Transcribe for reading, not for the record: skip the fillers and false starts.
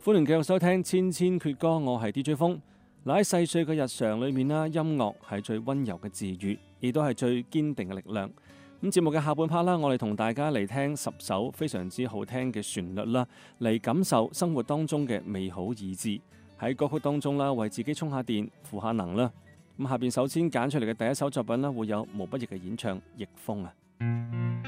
歡迎繼續收聽千千闕歌，我係 DJ 風。喺細碎嘅日常裏面啦，音樂係最溫柔嘅治愈，亦都係最堅定嘅力量。咁節目嘅下半 part 啦，我哋同大家嚟聽10首非常之好聽嘅旋律啦，嚟感受生活當中嘅美好意志。喺歌曲當中啦，為自己充下電、賦下能啦。咁下邊首先揀出嚟嘅第一首作品啦，會有毛不易嘅演唱《逆風》啊。